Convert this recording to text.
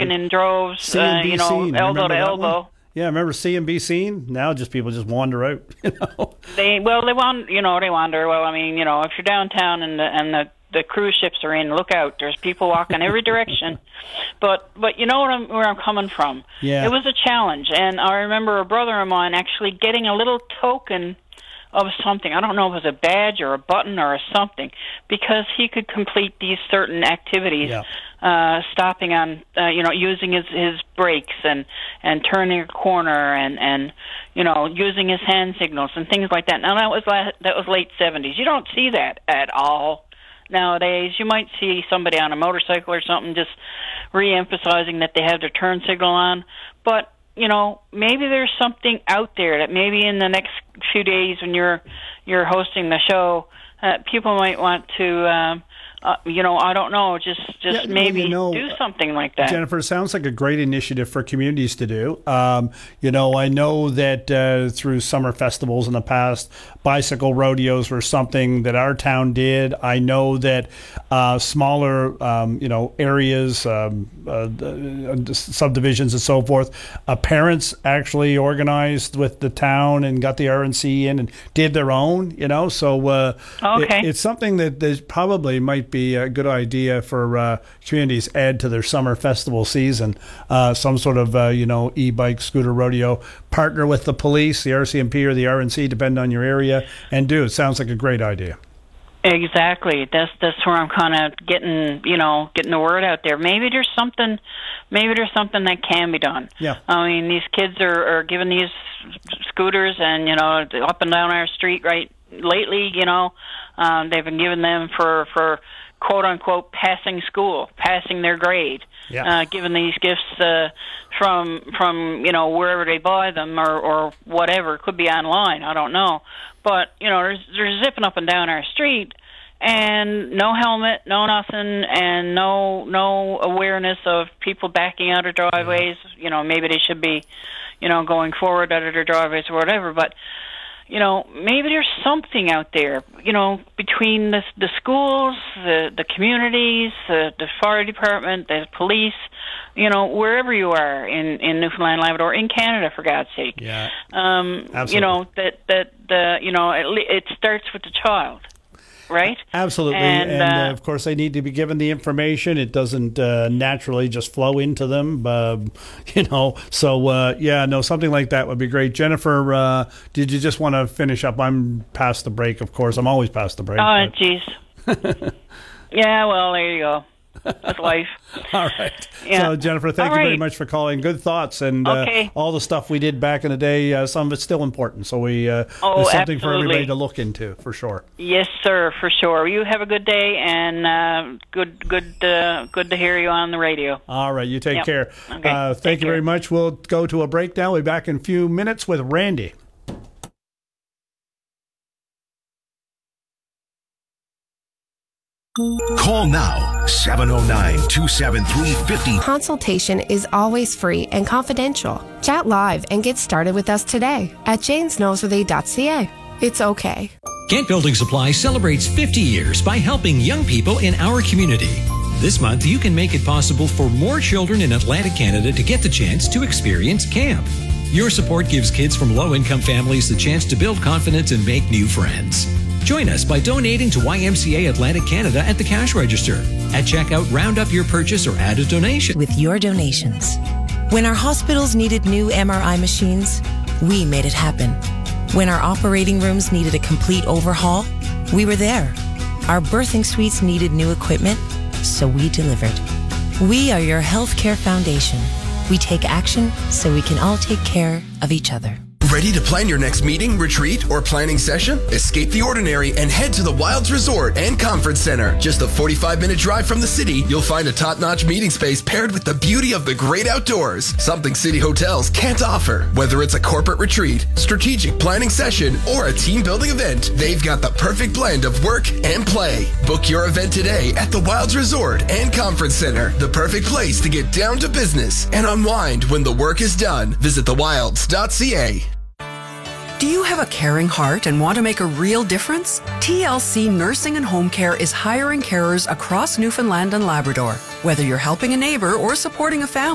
walking in droves, Scene. elbow to elbow. Yeah, remember C&B Scene? Now people just wander out. They wander. Well, I mean, if you're downtown and the cruise ships are in, look out. There's people walking every direction. But you know where I'm coming from. Yeah. It was a challenge, and I remember a brother of mine actually getting a little token of something. I don't know if it was a badge or a button or something, because he could complete these certain activities, stopping on, using his brakes and turning a corner and using his hand signals and things like that. Now that was late 70s. You don't see that at all nowadays. You might see somebody on a motorcycle or something just re-emphasizing that they have their turn signal on, but maybe there's something out there that maybe in the next few days when you're hosting the show, people might want to, I don't know, just maybe do something like that. Jennifer, it sounds like a great initiative for communities to do. I know that through summer festivals in the past, bicycle rodeos were something that our town did. I know that smaller, areas, subdivisions and so forth, parents actually organized with the town and got the RNC in and did their own, so it's something that probably might be a good idea for communities add to their summer festival season. Some sort of, e-bike, scooter rodeo, partner with the police, the RCMP or the RNC, depending on your area, and do. It sounds like a great idea. Exactly. That's where I'm kind of getting the word out there. Maybe there's something that can be done. Yeah. I mean, these kids are given these scooters and, up and down our street right lately, they've been giving them for quote unquote passing school, passing their grade. Yeah. Given these gifts from wherever they buy them or whatever. It could be online, I don't know. But they're zipping up and down our street, and no helmet, no nothing, and no awareness of people backing out of driveways. Maybe they should be going forward out of their driveways or whatever. But maybe there's something out there, between the schools, the communities, the fire department, the police, wherever you are in Newfoundland, Labrador, in Canada, for God's sake. Yeah. Absolutely. It starts with the child. Right? Absolutely. And of course, they need to be given the information. It doesn't naturally just flow into them, So, something like that would be great. Jennifer, did you just want to finish up? I'm past the break, of course. I'm always past the break. Oh, jeez. Yeah, well, there you go. That's life. All right. Yeah. So, Jennifer, thank you very much for calling. Good thoughts. And all the stuff we did back in the day, some of it's still important. So there's something absolutely. for everybody to look into, for sure. Yes, sir, for sure. You have a good day, and good to hear you on the radio. All right. You take care. Okay. Thank you very much. We'll go to a break now. We'll be back in a few minutes with Randy. Call now, 709-273-50. Consultation is always free and confidential. Chat live and get started with us today at janesknowsworthy.ca. It's okay. Kent Building Supply celebrates 50 years by helping young people in our community. This month, you can make it possible for more children in Atlantic Canada to get the chance to experience camp. Your support gives kids from low-income families the chance to build confidence and make new friends. Join us by donating to YMCA Atlantic Canada at the cash register. At checkout, round up your purchase or add a donation. With your donations. When our hospitals needed new MRI machines, we made it happen. When our operating rooms needed a complete overhaul, we were there. Our birthing suites needed new equipment, so we delivered. We are your healthcare foundation. We take action so we can all take care of each other. Ready to plan your next meeting, retreat, or planning session? Escape the ordinary and head to the Wilds Resort and Conference Center. Just a 45-minute drive from the city, you'll find a top-notch meeting space paired with the beauty of the great outdoors. Something city hotels can't offer. Whether it's a corporate retreat, strategic planning session, or a team-building event, they've got the perfect blend of work and play. Book your event today at the Wilds Resort and Conference Center. The perfect place to get down to business and unwind when the work is done. Visit thewilds.ca. Do you have a caring heart and want to make a real difference? TLC Nursing and Home Care is hiring carers across Newfoundland and Labrador. Whether you're helping a neighbor or supporting a family,